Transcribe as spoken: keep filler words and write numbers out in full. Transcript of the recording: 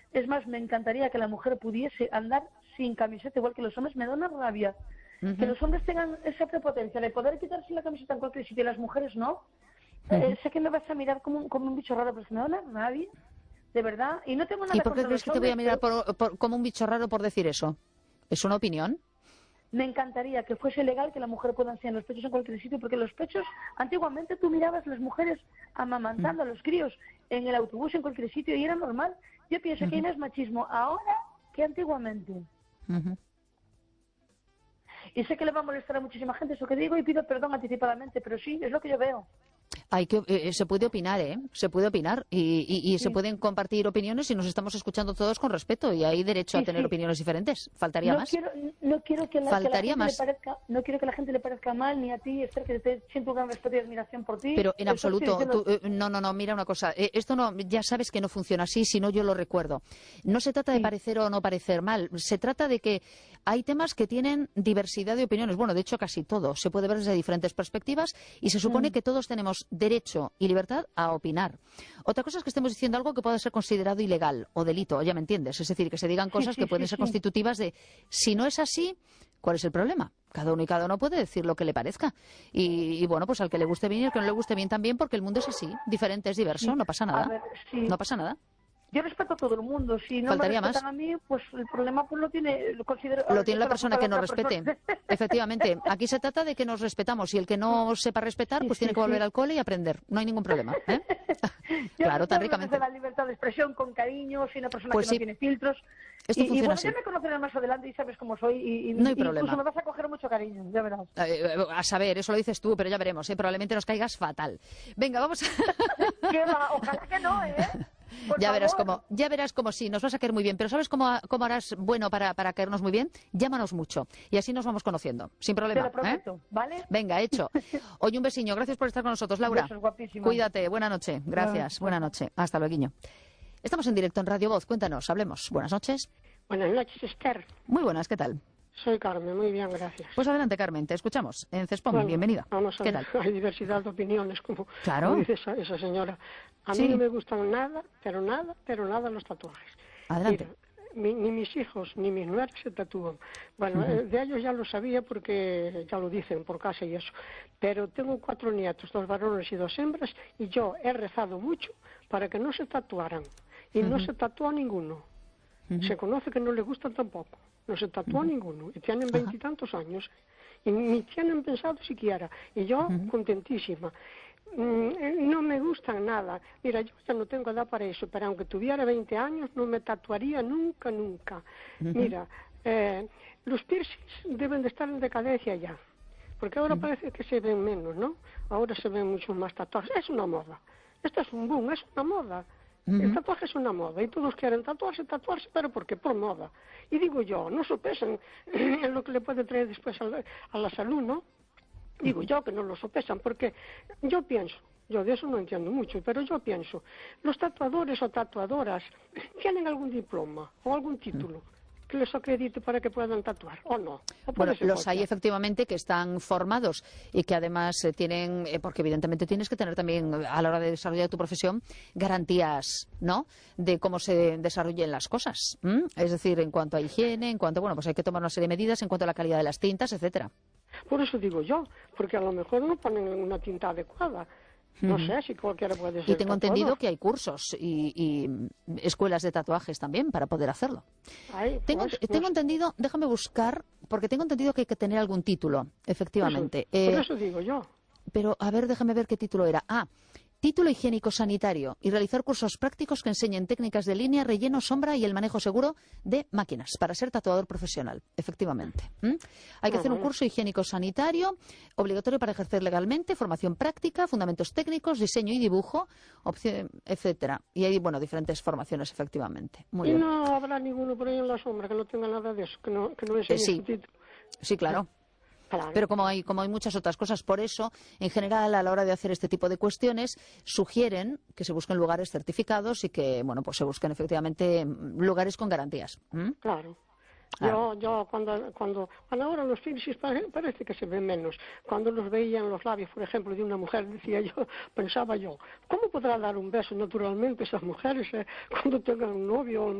Es más, me encantaría que la mujer pudiese andar sin camiseta, igual que los hombres. Me da una rabia uh-huh. que los hombres tengan esa prepotencia de poder quitarse la camiseta en cualquier sitio y las mujeres no. Uh-huh. Eh, sé que me vas a mirar como un, como un bicho raro, pero me da una rabia, de verdad. Y no tengo nada ¿Y por qué crees que te voy a mirar pero... por, por, como un bicho raro por decir eso? ¿Es una opinión? Me encantaría que fuese legal que la mujer pueda enseñar los pechos en cualquier sitio, porque los pechos, antiguamente tú mirabas a las mujeres amamantando uh-huh. a los críos en el autobús, en cualquier sitio, y era normal. Yo pienso uh-huh. que hay más machismo ahora que antiguamente. Uh-huh. Y sé que le va a molestar a muchísima gente eso que digo y pido perdón anticipadamente, pero sí, es lo que yo veo. Hay que, eh, se puede opinar, ¿eh? Se puede opinar y, y, y sí. se pueden compartir opiniones y nos estamos escuchando todos con respeto y hay derecho sí, a tener sí. opiniones diferentes. Faltaría no más. Quiero, no quiero que, la, Faltaría que la gente más. le parezca, no quiero que la gente le parezca mal ni a ti, Esther, que te siento un gran respeto y admiración por ti. Pero en absoluto, tú, eh, no, no, no, mira una cosa, eh, esto no, ya sabes que no funciona así, si no yo lo recuerdo. No se trata de sí. parecer o no parecer mal, se trata de que hay temas que tienen diversidad de opiniones. Bueno, de hecho casi todo se puede ver desde diferentes perspectivas y se supone mm. que todos tenemos derecho y libertad a opinar. Otra cosa es que estemos diciendo algo que pueda ser considerado ilegal o delito, ya me entiendes, es decir, que se digan cosas sí, sí, que pueden sí, ser sí. constitutivas de, si no es así, ¿cuál es el problema? Cada uno y cada uno puede decir lo que le parezca. Y, y bueno, pues al que le guste bien y al que no le guste bien también, porque el mundo es así, diferente, es diverso, sí. no pasa nada. A ver, sí. No pasa nada. Yo respeto a todo el mundo. Si no Faltaría me respetan más. a mí, pues el problema pues lo tiene, lo considero. Lo tiene la persona que nos respete. Persona. Efectivamente. Aquí se trata de que nos respetamos y el que no sepa respetar, pues sí, tiene sí, que volver sí. al cole y aprender. No hay ningún problema. ¿eh? Claro, tan ricamente. La libertad de expresión con cariño, soy una persona pues que sí. no tiene filtros. Esto y, funciona y bueno, así. ya me conocerás más adelante y sabes cómo soy. Y, y, no hay y problema. Incluso me vas a coger mucho cariño, ya verás. Eh, a saber, eso lo dices tú, pero ya veremos. ¿eh? Probablemente nos caigas fatal. Venga, vamos a... ¿Qué va? Ojalá que no, ¿eh? Por ya favor. verás cómo, ya verás cómo sí, nos vas a caer muy bien. Pero ¿sabes cómo, cómo harás bueno para, para caernos muy bien? Llámanos mucho y así nos vamos conociendo, sin problema. Te lo prometo, ¿eh? ¿vale? Venga, hecho. Oye, un besiño, gracias por estar con nosotros, Laura. Besos, guapísima. Cuídate, buena noche, gracias, no. buena noche. Hasta luego. Estamos en directo en Radio Voz, cuéntanos, hablemos. Buenas noches. Buenas noches, Esther. Muy buenas, ¿qué tal? Soy Carmen, muy bien, gracias. Pues adelante, Carmen, te escuchamos. En Cespom, bueno, bienvenida. Vamos a ¿Qué ver, tal? Hay diversidad de opiniones, como, claro. como dice esa, esa señora. A sí. mí no me gustan nada, pero nada, pero nada los tatuajes. Adelante. Mira, mi, ni mis hijos ni mis nueras se tatúan. Bueno, uh-huh. de ellos ya lo sabía porque ya lo dicen por casa y eso. Pero tengo cuatro nietos, dos varones y dos hembras, y yo he rezado mucho para que no se tatuaran. Y uh-huh. no se tatúa ninguno. Uh-huh. Se conoce que no le gustan tampoco. No se tatúa uh-huh. ninguno. Y tienen veintitantos años. Y ni tienen pensado siquiera. Y yo, uh-huh. contentísima. Mm, no me gustan nada. Mira, yo ya no tengo edad para eso, pero aunque tuviera veinte años, no me tatuaría nunca, nunca. Uh-huh. Mira, eh, los piercings deben de estar en decadencia ya. Porque ahora uh-huh. parece que se ven menos, ¿no? Ahora se ven muchos más tatuajes. Es una moda. Esto es un boom, es una moda. Uh-huh. El tatuaje es una moda y todos quieren tatuarse, tatuarse, pero ¿por qué? Por moda. Y digo yo, no sopesan en lo que le puede traer después a la, a la salud, ¿no? Digo yo que no lo sopesan, porque yo pienso, yo de eso no entiendo mucho, pero yo pienso, los tatuadores o tatuadoras tienen algún diploma o algún título que les acredite para que puedan tatuar, ¿o no? ¿O bueno, los cualquiera? hay efectivamente que están formados y que además eh, tienen, eh, porque evidentemente tienes que tener también a la hora de desarrollar tu profesión garantías, ¿no?, de cómo se desarrollen las cosas. ¿m? Es decir, en cuanto a higiene, en cuanto, bueno, pues hay que tomar una serie de medidas en cuanto a la calidad de las tintas, etcétera. Por eso digo yo, porque a lo mejor no ponen una tinta adecuada. No uh-huh. sé si cualquiera puede ser. Y tengo tatuador. entendido que hay cursos y, y escuelas de tatuajes también para poder hacerlo. Ay, tengo pues, tengo pues. entendido, déjame buscar, porque tengo entendido que hay que tener algún título, efectivamente. Por eso, eh, por eso digo yo. Pero, a ver, déjame ver qué título era. Ah, título higiénico sanitario y realizar cursos prácticos que enseñen técnicas de línea, relleno, sombra y el manejo seguro de máquinas para ser tatuador profesional, efectivamente. ¿Mm? Hay que Ah, hacer un bueno. curso higiénico sanitario, obligatorio para ejercer legalmente, formación práctica, fundamentos técnicos, diseño y dibujo, opción, etcétera. Y hay, bueno, diferentes formaciones, efectivamente. Muy y bien. no habrá ninguno por ahí en la sombra que no tenga nada de eso, que no, que no enseñe Eh, sí. su título. Sí, claro. Claro. Pero como hay, como hay muchas otras cosas, por eso, en general, a la hora de hacer este tipo de cuestiones, sugieren que se busquen lugares certificados y que, bueno, pues se busquen efectivamente lugares con garantías. ¿Mm? Claro. Claro. Yo, yo cuando, cuando, cuando ahora los piercings pare- parece que se ven menos. Cuando los veía en los labios, por ejemplo, de una mujer, decía yo, pensaba yo, ¿cómo podrá dar un beso naturalmente esas mujeres eh, cuando tengan un novio o